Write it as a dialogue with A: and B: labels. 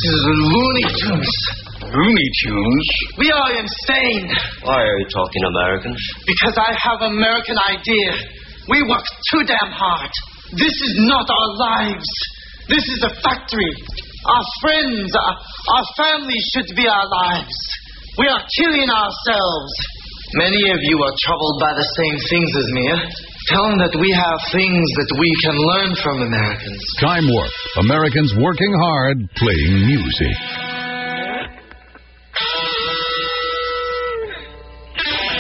A: is Looney Tunes.
B: Looney Tunes?
A: We are insane.
C: Why are you talking American?
A: Because I have American idea. We work too damn hard. This is not our lives. This is a factory. Our friends, our family should be our lives. We are killing ourselves. Many of you are troubled by the same things as me. Tell them that we have things that we can learn from Americans.
D: Time Warp. Americans working hard, playing music.